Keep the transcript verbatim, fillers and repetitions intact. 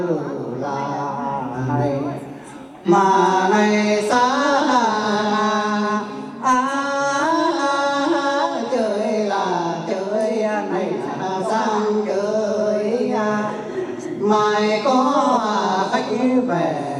lại mà này xa à, à, chơi là chơi này là sang chơi mai có khách về